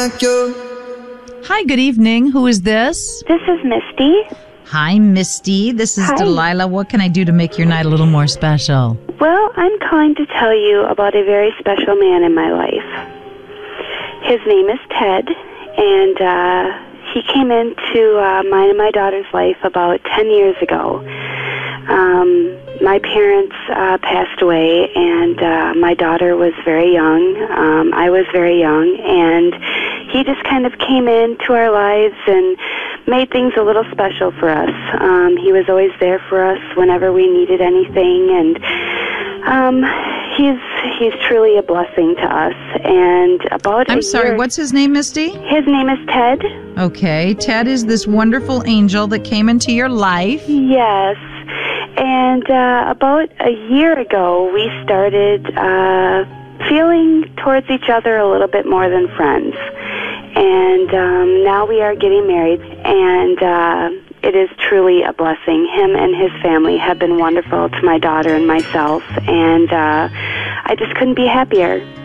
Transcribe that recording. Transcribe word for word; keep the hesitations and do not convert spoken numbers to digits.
like you. Hi, good evening. Who is this? This is Misty. Hi, Misty. This is Hi. Delilah. What can I do to make your night a little more special? Well, I'm calling to tell you about a very special man in my life. His name is Ted, and uh, he came into uh, mine and my daughter's life about ten years ago. Um, my parents uh, passed away, and uh, my daughter was very young. Um, I was very young, and he just kind of came into our lives and made things a little special for us. Um, he was always there for us whenever we needed anything, and um, he's he's truly a blessing to us. And about I'm a sorry, year, what's his name, Misty? his name is Ted. Okay, Ted is this wonderful angel that came into your life. Yes. And uh, about a year ago, we started uh, feeling towards each other a little bit more than friends. And um, now we are getting married, and uh, it is truly a blessing. Him and his family have been wonderful to my daughter and myself, and uh, I just couldn't be happier.